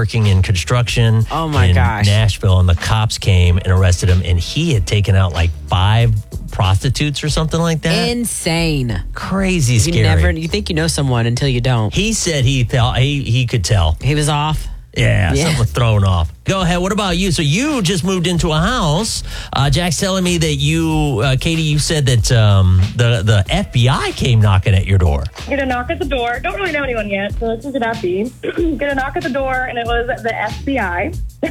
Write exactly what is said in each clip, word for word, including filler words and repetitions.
working in construction Oh, my in gosh. Nashville, and the cops came and arrested him, and he had taken out like five prostitutes or something like that. Insane. Crazy You scary. never, you think you know someone until you don't. He said he thought he, he could tell. He was off. Yeah, Yeah. something was thrown off. Go ahead. What about you? So you just moved into a house. Uh, Jack's telling me that you, uh, Katie, you said that um, the, the F B I came knocking at your door. Get a knock at the door. Don't really know anyone yet, so this is an F B I. Get a knock at the door, and it was the F B I.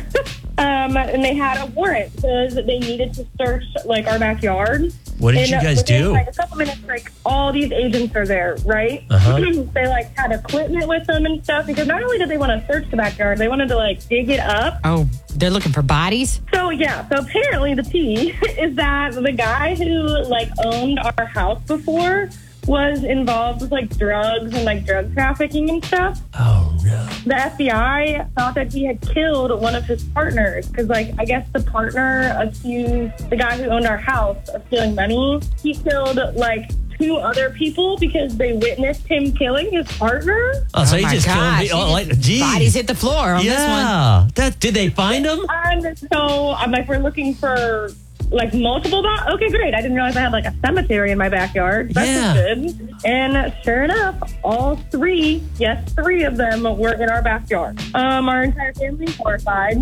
um, and they had a warrant because they needed to search like our backyard. What did and, you uh, guys within, do? Like a couple minutes, like all these agents are there, right? Uh-huh. They like had equipment with them and stuff because not only did they want to search the backyard, they wanted to like dig it up. Oh, they're looking for bodies? So yeah, so apparently the tea is that the guy who like owned our house before was involved with like drugs and like drug trafficking and stuff. Oh, no. The F B I thought that he had killed one of his partners because, like, I guess the partner accused the guy who owned our house of stealing money. He killed, like, two other people because they witnessed him killing his partner. Oh, so Oh he my just gosh. killed me. Oh, He like, just- geez. Bodies hit the floor on this one. Yeah. That, did they find him? And so I'm like, we're looking for, like, multiple bodies. Okay, great. I didn't realize I had, like, a cemetery in my backyard. That's Yeah. good. And sure enough, all three, yes, three of them were in our backyard. Um, our entire family horrified.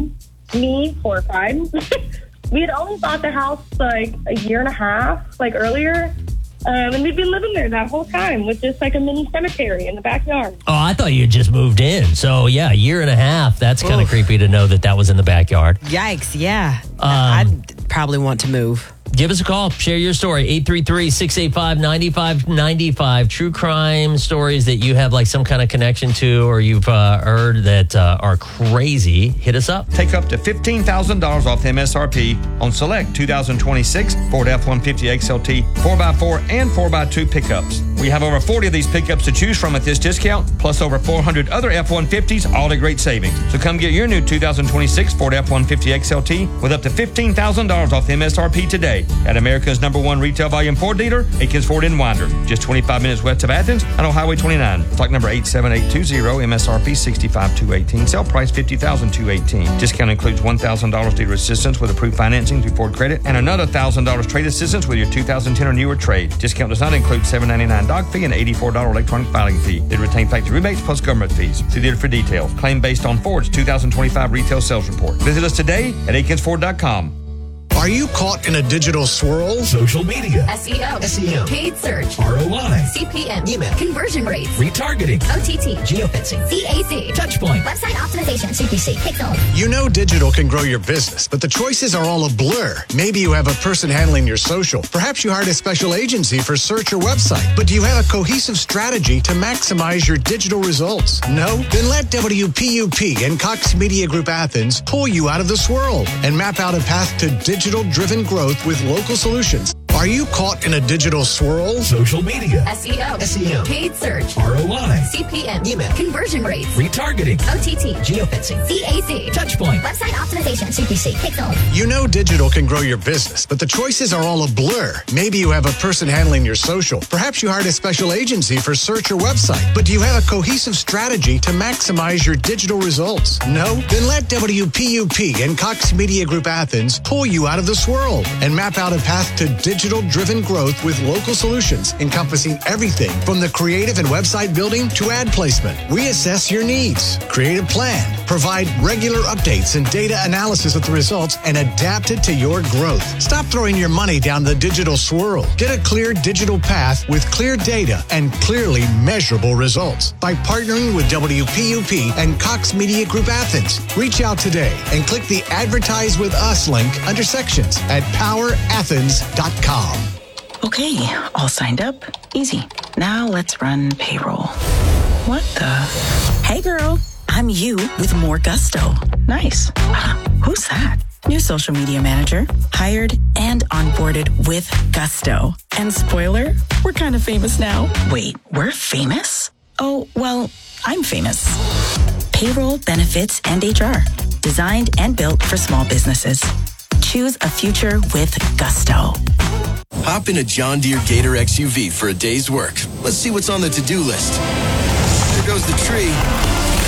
Me horrified. We had only bought the house, like, a year and a half, like, earlier. Um, and we've been living there that whole time with just, like, a mini cemetery in the backyard. Oh, I thought you had just moved in. So, yeah, a year and a half. That's kind of Oof. creepy to know that that was in the backyard. Yikes, yeah. Um, I'd probably want to move. Give us a call. Share your story. eight three three, six eight five, nine five nine five. True crime stories that you have like some kind of connection to or you've uh, heard that uh, are crazy. Hit us up. Take up to fifteen thousand dollars off M S R P on select two thousand twenty-six Ford F one fifty X L T four by four and four by two pickups. We have over forty of these pickups to choose from at this discount, plus over four hundred other F one fifties, all at great savings. So come get your new two thousand twenty-six Ford F one fifty X L T with up to fifteen thousand dollars off M S R P today at America's number one retail volume Ford dealer, Aikens Ford in Winder, just twenty-five minutes west of Athens and on Highway twenty-nine. Stock number eight seven eight two zero, M S R P sixty-five thousand two hundred eighteen, sale price fifty thousand two hundred eighteen. Discount includes one thousand dollars dealer assistance with approved financing through Ford Credit and another one thousand dollars trade assistance with your two thousand ten or newer trade. Discount does not include seven ninety-nine doc fee and eighty-four dollars electronic filing fee. They retain factory rebates plus government fees. See dealer for details. Claim based on Ford's two thousand twenty-five retail sales report. Visit us today at Aikens Ford dot com. Are you caught in a digital swirl? Social media. S E O. S E O. Paid search. R O I. C P M. Email. Conversion rates. Retargeting. O T T. Geofencing. C A C. Touchpoint. Website optimization. C P C. Pixel. You know digital can grow your business, but the choices are all a blur. Maybe you have a person handling your social. Perhaps you hired a special agency for search or website. But do you have a cohesive strategy to maximize your digital results? No? Then let W P U P and Cox Media Group Athens pull you out of the swirl and map out a path to digital-driven growth with local solutions. Are you caught in a digital swirl? Social media. S E O. S E O. Paid search. R O I. C P M. Email. Conversion rates. Retargeting. O T T. Geofencing. C A C. Touchpoint. Website optimization. C P C. Pixel. You know digital can grow your business, but the choices are all a blur. Maybe you have a person handling your social. Perhaps you hired a special agency for search or website. But do you have a cohesive strategy to maximize your digital results? No? Then let W P U P and Cox Media Group Athens pull you out of the swirl and map out a path to digital-driven growth with local solutions encompassing everything from the creative and website building to ad placement. We assess your needs, create a plan, provide regular updates and data analysis of the results, and adapt it to your growth. Stop throwing your money down the digital swirl. Get a clear digital path with clear data and clearly measurable results by partnering with W P U P and Cox Media Group Athens. Reach out today and click the Advertise with Us link under sections at power athens dot com. Okay, all signed up. Easy. Now let's run payroll. What the? Hey girl, I'm you with more gusto. Nice. Uh, who's that? New social media manager, hired and onboarded with gusto. And spoiler, we're kind of famous now. Wait, we're famous? Oh, well, I'm famous. Payroll, benefits, and H R. Designed and built for small businesses. Choose a future with gusto. Hop in a John Deere Gator X U V for a day's work. Let's see what's on the to-do list. There goes the tree.